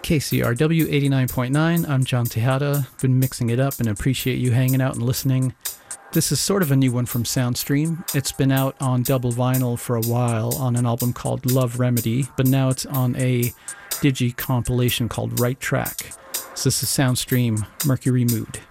KCRW 89.9, I'm John Tejada. Been mixing it up and appreciate you hanging out and listening. This is sort of a new one from Soundstream. It's been out on double vinyl for a while on an album called Love Remedy, but now it's on a digi compilation called Right Track. So this is Soundstream, Mercury Mood.